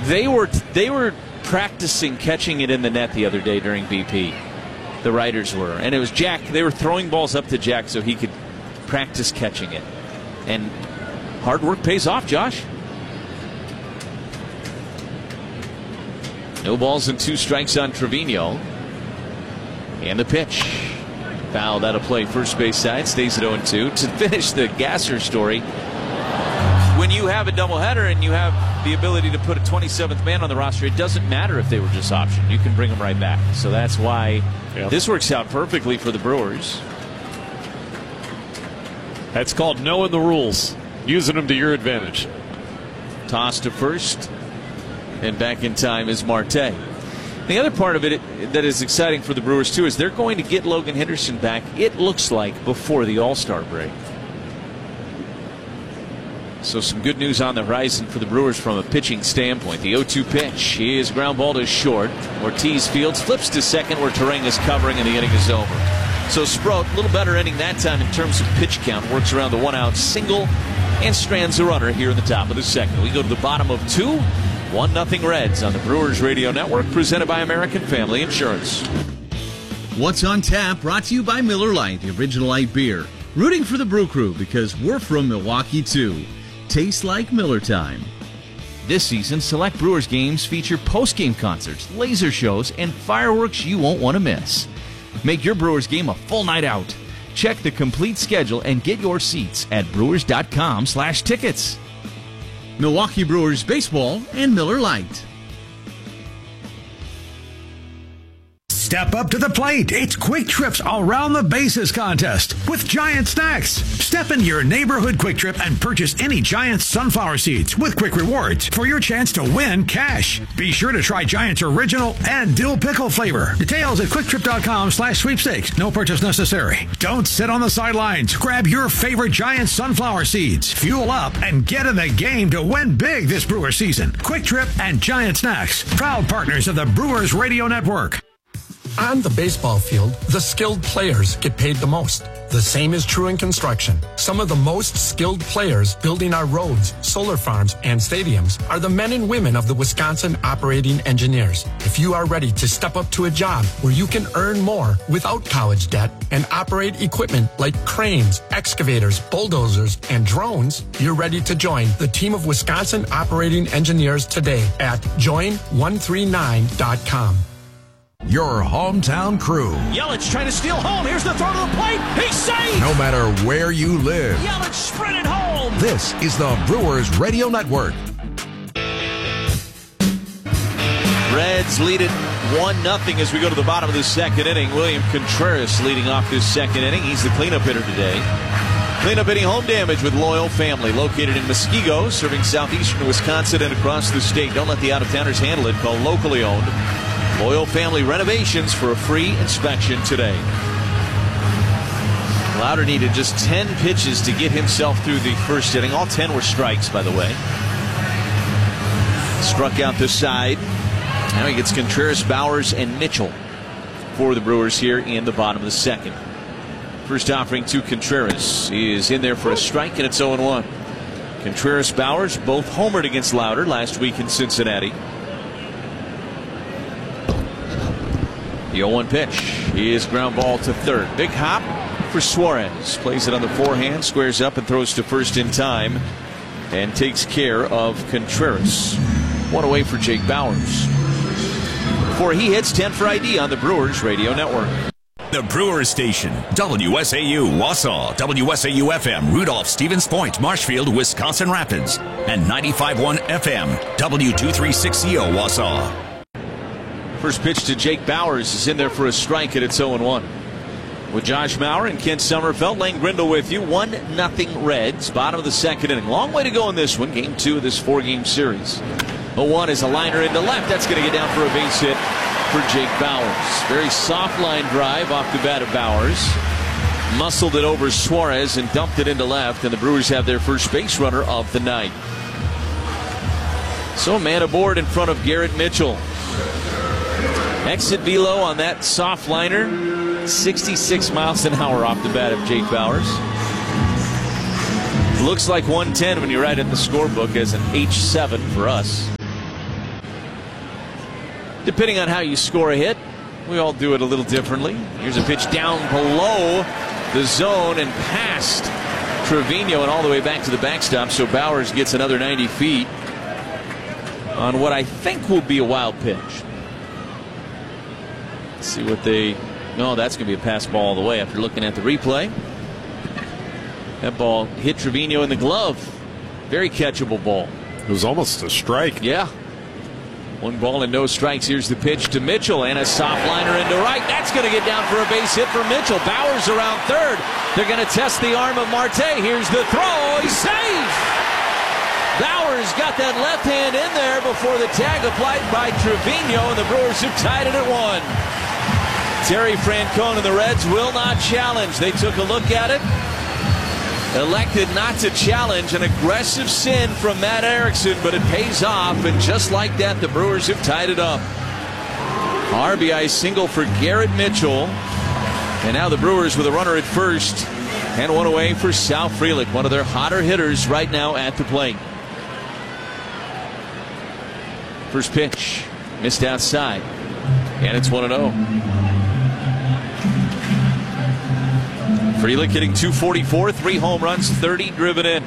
They were practicing catching it in the net the other day during BP. The writers were. And it was Jack. They were throwing balls up to Jack so he could practice catching it. And hard work pays off, Josh. No balls and 2 strikes on Trevino. And the pitch. Fouled out of play, first base side, stays at 0-2. To finish the Gasser story, when you have a doubleheader and you have the ability to put a 27th man on the roster, it doesn't matter if they were just optioned. You can bring them right back. So that's why this works out perfectly for the Brewers. That's called knowing the rules, using them to your advantage. Toss to first, and back in time is Marte. The other part of it that is exciting for the Brewers, too, is they're going to get Logan Henderson back, it looks like, before the All-Star break. So some good news on the horizon for the Brewers from a pitching standpoint. The 0-2 pitch is ground ball to short. Ortiz fields, flips to second where Terang is covering, and the inning is over. So Sproat, a little better inning that time in terms of pitch count. Works around the 1-out single and strands the runner here in the top of the second. We go to the bottom of 2. 1-0 Reds on the Brewers Radio Network, presented by American Family Insurance. What's on Tap, brought to you by Miller Lite, the original light beer. Rooting for the Brew Crew because we're from Milwaukee, too. Tastes like Miller time. This season, select Brewers games feature post-game concerts, laser shows, and fireworks you won't want to miss. Make your Brewers game a full night out. Check the complete schedule and get your seats at brewers.com/tickets. Milwaukee Brewers Baseball and Miller Lite. Step up to the plate. It's Quick Trip's Around the Bases contest with Giant Snacks. Step into your neighborhood Quick Trip and purchase any Giant sunflower seeds with quick rewards for your chance to win cash. Be sure to try Giant's original and dill pickle flavor. Details at quicktrip.com/sweepstakes. No purchase necessary. Don't sit on the sidelines. Grab your favorite Giant sunflower seeds. Fuel up and get in the game to win big this Brewers season. Quick Trip and Giant Snacks, proud partners of the Brewers Radio Network. On the baseball field, the skilled players get paid the most. The same is true in construction. Some of the most skilled players building our roads, solar farms, and stadiums are the men and women of the Wisconsin Operating Engineers. If you are ready to step up to a job where you can earn more without college debt and operate equipment like cranes, excavators, bulldozers, and drones, you're ready to join the team of Wisconsin Operating Engineers today at join139.com. Your hometown crew. Yelich trying to steal home. Here's the throw to the plate. He's safe. No matter where you live. Yelich sprinted home. This is the Brewers Radio Network. Reds lead it 1-0 as we go to the bottom of the second inning. William Contreras leading off this second inning. He's the cleanup hitter today. Cleanup hitting home damage with Loyal Family, located in Muskego, serving southeastern Wisconsin and across the state. Don't let the out-of-towners handle it. Call locally owned Loyal Family Renovations for a free inspection today. Lauder needed just 10 pitches to get himself through the first inning. All 10 were strikes, by the way. Struck out the side. Now he gets Contreras, Bowers, and Mitchell for the Brewers here in the bottom of the second. First offering to Contreras is in there for a strike, and it's 0-1. Contreras, Bowers both homered against Lauder last week in Cincinnati. The 0-1 pitch is ground ball to third. Big hop for Suarez. Plays it on the forehand, squares up and throws to first in time and takes care of Contreras. One away for Jake Bowers. Before he hits 10 for ID on the Brewers Radio Network. The Brewers Station, WSAU Wausau, WSAU FM, Rudolph, Stevens Point, Marshfield, Wisconsin Rapids, and 95.1 FM, W236CO Wausau. First pitch to Jake Bowers is in there for a strike, and it's 0-1. With Josh Maurer and Kent Sommerfeld, Lane Grindle with you. 1-0 Reds, bottom of the second inning. Long way to go in this one, game 2 of this 4-game series. 0-1 is a liner into left. That's going to get down for a base hit for Jake Bowers. Very soft line drive off the bat of Bowers. Muscled it over Suarez and dumped it into left, and the Brewers have their first base runner of the night. So man aboard in front of Garrett Mitchell. Exit velo on that soft liner, 66 miles an hour off the bat of Jake Bowers. Looks like 110 when you write it in the scorebook as an H7 for us. depending on how you score a hit, we all do it a little differently. Here's a pitch down below the zone and past Trevino and all the way back to the backstop. So Bowers gets another 90 feet on what I think will be a wild pitch. Let's see what they... No, that's going to be a pass ball all the way after looking at the replay. That ball hit Trevino in the glove. Very catchable ball. It was almost a strike. Yeah. 1 ball and no strikes. Here's the pitch to Mitchell and a soft liner into right. That's going to get down for a base hit for Mitchell. Bowers around third. They're going to test the arm of Marte. Here's the throw. He's safe. Bowers got that left hand in there before the tag applied by Trevino, and the Brewers have tied it at 1. Terry Francona and the Reds will not challenge. They took a look at it. Elected not to challenge. An aggressive sin from Matt Erickson, but it pays off, and just like that, the Brewers have tied it up. RBI single for Garrett Mitchell, and now the Brewers with a runner at first and one away for Sal Frelick, one of their hotter hitters right now at the plate. First pitch missed outside, and it's 1-0. Frelick hitting .244, 3 home runs, 30 driven in.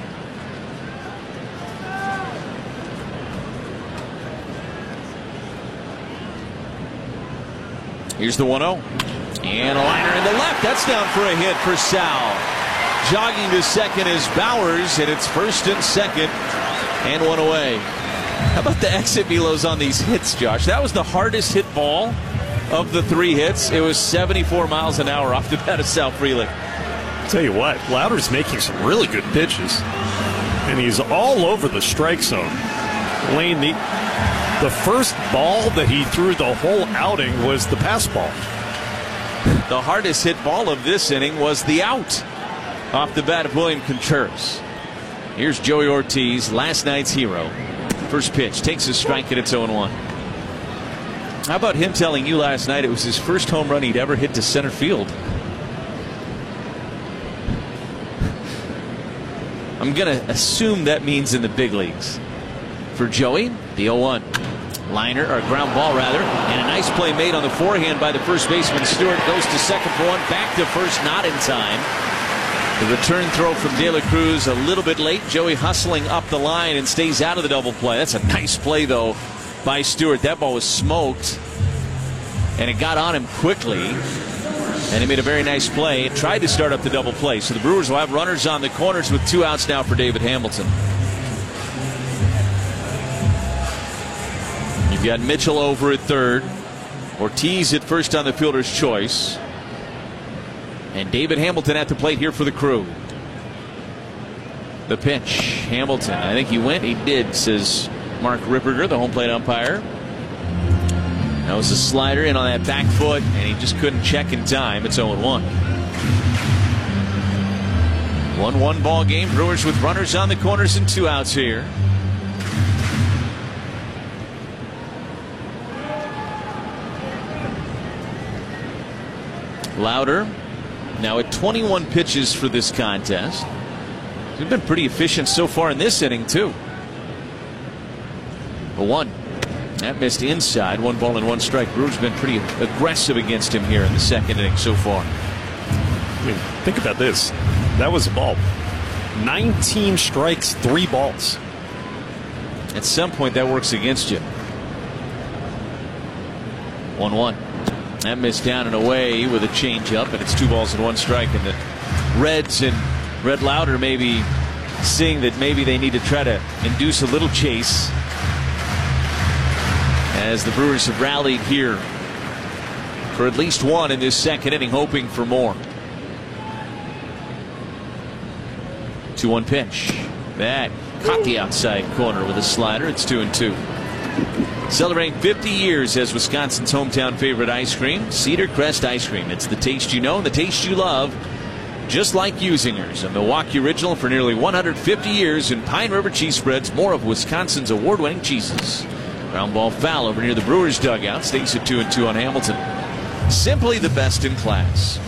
Here's the 1-0. And a liner in the left. That's down for a hit for Sal. Jogging to second is Bowers, and it's first and second, and 1 away. How about the exit velos on these hits, Josh? That was the hardest hit ball of the 3 hits. It was 74 miles an hour off the bat of Sal Frelick. Tell you what, Lauder's making some really good pitches, and he's all over the strike zone. Lane, the first ball that he threw the whole outing was the pass ball. The hardest hit ball of this inning was the out off the bat of William Contreras. Here's Joey Ortiz, last night's hero. First pitch, takes a strike, and it's 0-1. How about him telling you last night it was his first home run he'd ever hit to center field? I'm going to assume that means in the big leagues. For Joey, the 0-1. Liner, or ground ball rather, and a nice play made on the forehand by the first baseman. Stewart goes to second for 1, back to first, not in time. The return throw from De La Cruz a little bit late. Joey hustling up the line and stays out of the double play. That's a nice play, though, by Stewart. That ball was smoked, and it got on him quickly, and he made a very nice play. Tried to start up the double play. So the Brewers will have runners on the corners with 2 outs now for David Hamilton. You've got Mitchell over at third, Ortiz at first on the fielder's choice, and David Hamilton at the plate here for the Crew. The pitch, Hamilton. I think he went. He did, says Mark Ripperger, the home plate umpire. That was a slider in on that back foot, and he just couldn't check in time. It's 0-1. 1-1 ball game. Brewers with runners on the corners and 2 outs here. Lauder now at 21 pitches for this contest. He's been pretty efficient so far in this inning, too. A 1. That missed inside. 1 ball and 1 strike. Brewers been pretty aggressive against him here in the second inning so far. I mean, think about this. That was a ball. 19 strikes, 3 balls. At some point, that works against you. 1-1. That missed down and away with a changeup, and it's 2 balls and 1 strike. And the Reds and Red Lauder may be seeing that maybe they need to try to induce a little chase, as the Brewers have rallied here for at least 1 in this second inning, hoping for more. 2-1 pitch. That caught the outside corner with a slider. It's 2-2. Celebrating 50 years as Wisconsin's hometown favorite ice cream, Cedar Crest Ice Cream. It's the taste you know and the taste you love, just like Usinger's, a Milwaukee original for nearly 150 years, and Pine River Cheese Spreads, more of Wisconsin's award-winning cheeses. Ground ball foul over near the Brewers dugout. Stays at 2-2 on Hamilton. Simply the best in class.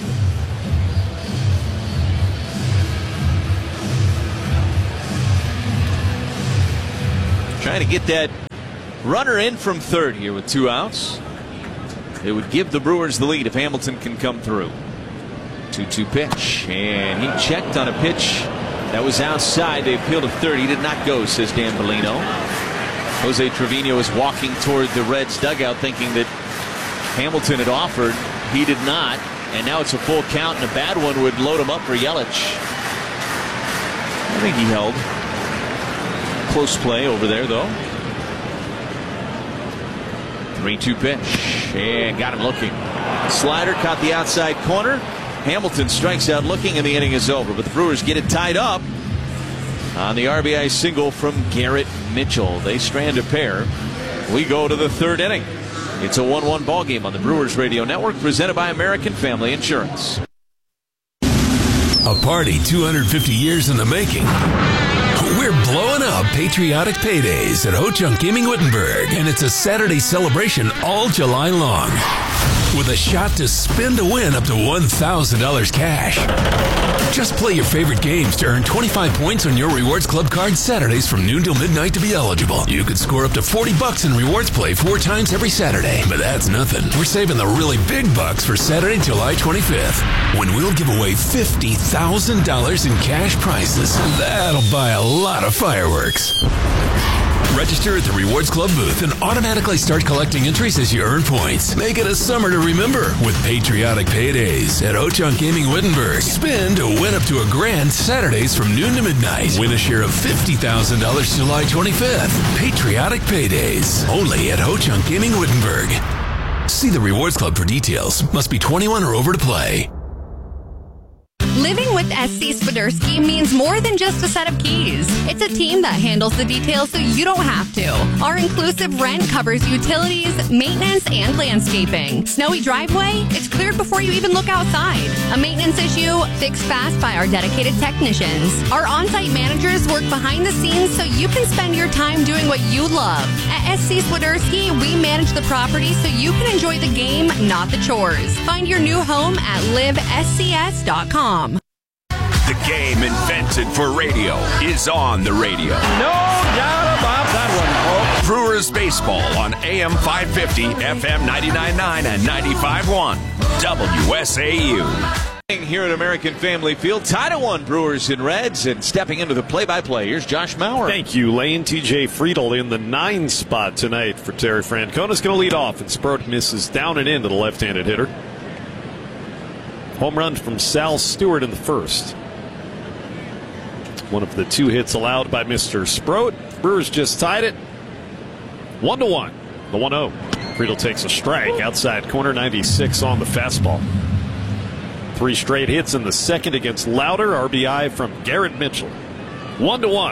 Trying to get that Runner in from third here with 2 outs. It would give the Brewers the lead if Hamilton can come through. 2-2 pitch, and he checked on a pitch that was outside. They appealed to third. He did not go, says Dan Bellino. Jose Trevino is walking toward the Reds dugout thinking that Hamilton had offered. He did not, and now it's a full count, and a bad one would load him up for Yelich. I think he held. Close play over there, though. 3-2 pitch, and got him looking. Slider caught the outside corner. Hamilton strikes out looking, and the inning is over. But the Brewers get it tied up on the RBI single from Garrett Mitchell. They strand a pair. We go to the third inning. It's a 1-1 ball game on the Brewers Radio Network, presented by American Family Insurance. A party 250 years in the making. We're blowing up patriotic paydays at Ho-Chunk Gaming Wittenberg, and it's a Saturday celebration all July long, with a shot to spin to win up to $1,000 cash. Just play your favorite games to earn 25 points on your Rewards Club card Saturdays from noon till midnight to be eligible. You could score up to $40 in Rewards Play 4 times every Saturday. But that's nothing. We're saving the really big bucks for Saturday, July 25th, when we'll give away $50,000 in cash prizes. That'll buy a lot of fireworks. Register at the Rewards Club booth and automatically start collecting entries as you earn points. Make it a summer to remember with patriotic paydays at Ho-Chunk Gaming Wittenberg. Spin to win up to $1,000 Saturdays from noon to midnight. Win a share of $50,000 July 25th. Patriotic paydays only at Ho-Chunk Gaming Wittenberg. See the Rewards Club for details. Must be 21 or over to play. Living with SC Swiderski means more than just a set of keys. It's a team that handles the details so you don't have to. Our inclusive rent covers utilities, maintenance, and landscaping. Snowy driveway? It's cleared before you even look outside. A maintenance issue? Fixed fast by our dedicated technicians. Our on-site managers work behind the scenes so you can spend your time doing what you love. At SC Swiderski, we manage the property so you can enjoy the game, not the chores. Find your new home at livescs.com. The game invented for radio is on the radio. No doubt about that one, folks. Brewers baseball on AM 550, FM 99.9 and 95.1 WSAU. Here at American Family Field, tied at 1, Brewers and Reds, and stepping into the play-by-play, here's Josh Maurer. Thank you, Lane. TJ Friedl in the 9 spot tonight for Terry Francona's going to lead off, and Sproat misses down and into the left-handed hitter. Home run from Sal Stewart in the first. One of the 2 hits allowed by Mr. Sproat. Brewers just tied it 1-1. The 1-0. Friedl takes a strike outside corner, 96 on the fastball. 3 straight hits in the second against Lauder. RBI from Garrett Mitchell. 1-1.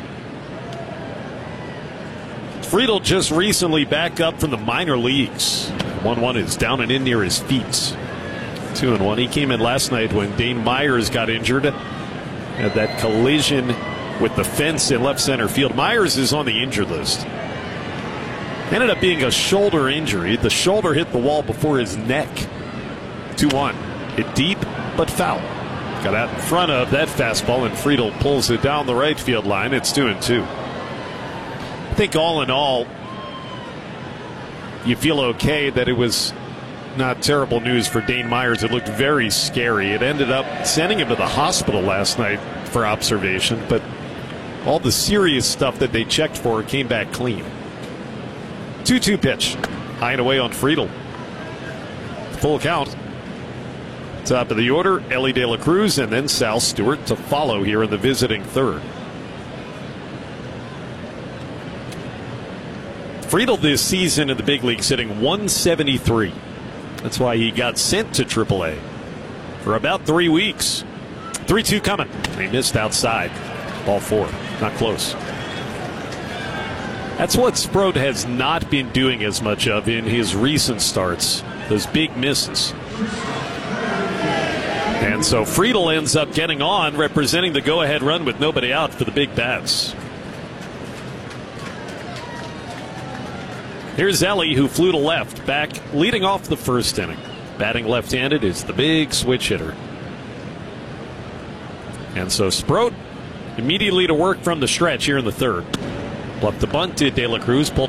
Friedl just recently back up from the minor leagues. 1-1 is down and in near his feet. 2-1. He came in last night when Dane Myers got injured. Had that collision with the fence in left center field. Myers is on the injured list. Ended up being a shoulder injury. The shoulder hit the wall before his neck. 2-1. Hit deep, but foul. Got out in front of that fastball, and Friedl pulls it down the right field line. It's 2-2. I think all in all, you feel okay that it was not terrible news for Dane Myers. It looked very scary. It ended up sending him to the hospital last night for observation, but all the serious stuff that they checked for came back clean. 2-2 pitch. High and away on Friedl. Full count. Top of the order, Ellie De La Cruz and then Sal Stewart to follow here in the visiting third. Friedl this season in the big leagues hitting 173. That's why he got sent to AAA for about 3 weeks. 3-2 coming. He missed outside. Ball 4. Not close. That's what Sproat has not been doing as much of in his recent starts. Those big misses. And so Friedl ends up getting on, representing the go-ahead run with nobody out for the big bats. Here's Ellie, who flew to left, back leading off the first inning. Batting left-handed is the big switch hitter. And so Sproat immediately to work from the stretch here in the third. Left the bunt to De La Cruz, pulled